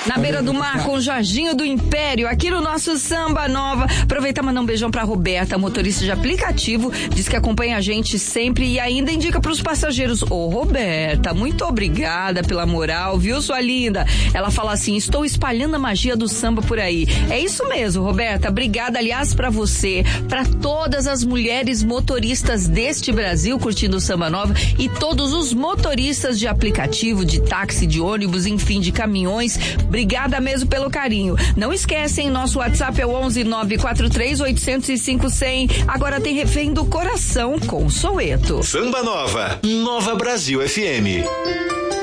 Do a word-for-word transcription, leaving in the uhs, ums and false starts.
Na beira do mar com o Jorginho do Império, aqui no nosso Samba Nova. Aproveitar e mandar um beijão pra Roberta, motorista de aplicativo, diz que acompanha a gente sempre e ainda indica pros passageiros. Ô, Roberta, muito obrigada pela moral, viu, sua linda? Ela fala assim, estou espalhando a magia do samba por aí. É isso mesmo, Roberta, obrigada, aliás, pra você, pra todas as mulheres motoristas deste Brasil curtindo o Samba Nova e todos os motoristas de aplicativo, de táxi, de ônibus, enfim, de caminhões. Obrigada mesmo pelo carinho. Não esquecem, nosso WhatsApp é o onze nove quatro três oito zero cinco zero zero. Agora tem Refém do Coração com Soweto. Samba Nova, Nova Brasil F M.